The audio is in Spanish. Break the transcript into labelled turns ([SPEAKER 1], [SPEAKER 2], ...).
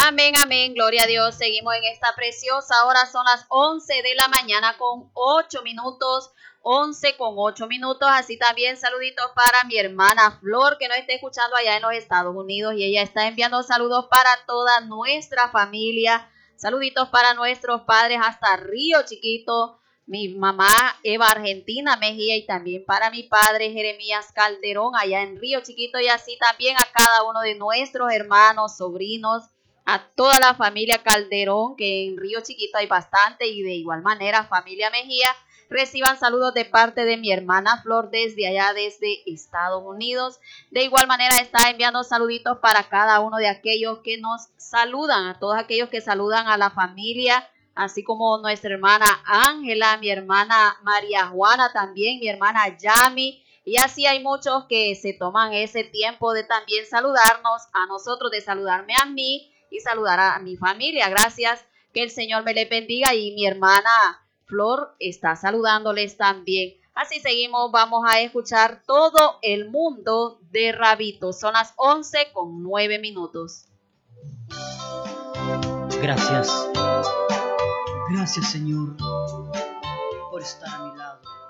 [SPEAKER 1] Amén, amén, gloria a Dios. Seguimos en esta preciosa hora, son las 11 de la mañana con 8 minutos, 11 con 8 minutos. Así también saluditos para mi hermana Flor, que nos está escuchando allá en los Estados Unidos, y ella está enviando saludos para toda nuestra familia. Saluditos para nuestros padres hasta Río Chiquito, mi mamá Eva Argentina Mejía, y también para mi padre Jeremías Calderón allá en Río Chiquito, y así también a cada uno de nuestros hermanos, sobrinos, a toda la familia Calderón, que en Río Chiquito hay bastante, y de igual manera familia Mejía. Reciban saludos de parte de mi hermana Flor desde allá, desde Estados Unidos. De igual manera está enviando saluditos para cada uno de aquellos que nos saludan, a todos aquellos que saludan a la familia, así como nuestra hermana Ángela, mi hermana María Juana también, mi hermana Yami. Y así hay muchos que se toman ese tiempo de también saludarnos a nosotros, de saludarme a mí y saludar a mi familia. Gracias, que el Señor me le bendiga, y mi hermana Flor está saludándoles también. Así seguimos, vamos a escuchar Todo el Mundo de Rabito. Son las 11 con 9 minutos.
[SPEAKER 2] Gracias, Señor, por estar a mi lado.